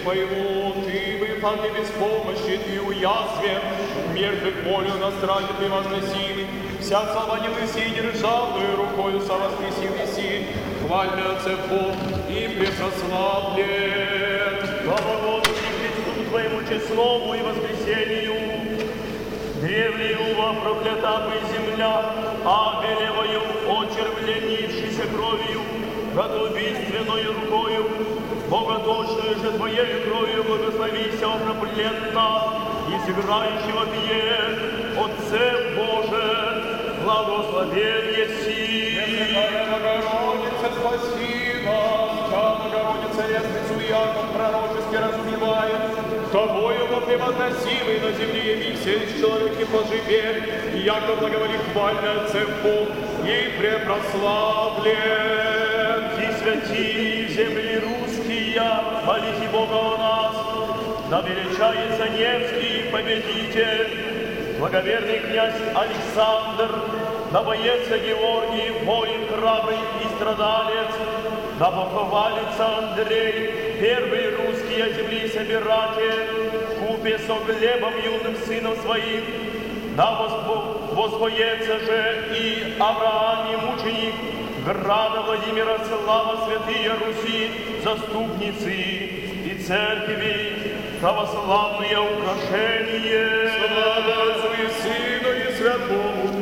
поймут, ибо паны без помощи ты уязвен, мертвых волю на страже ты возносили, вся слава небеси державную рукою совоскресил Иси, хвальный Бог и препрославлен. Слава Богу и Христу Твоему честному и воскресению, древнею во проклята бы земля, а белевою очервленившейся кровью, братоубийственною рукою, боготочную же Твоею кровью благословися проплетна, и сыграющего пье, Отце Боже, благословен еси. Богородица, спаси нас, Вся Богородица, лестницу Яков пророчески разумевает, Тобою во превозносимый на земле явися, человеки поживель, и Яков благоволит хвальный Отце Бог, и препрославлен. И святые земли русские, молите Бога о нас, да величается Невский победитель, благоверный князь Александр, да боец Георгий, воин храбрый и страдалец, да похвалится Андрей, первый русский земли собиратель, купе со Глебом юным сыном своим, да возвоется же и Авраам и мученик, града Владимира слава святые Руси, заступницы и церкви, православное украшение. Слава Отцу и Сыну и Святому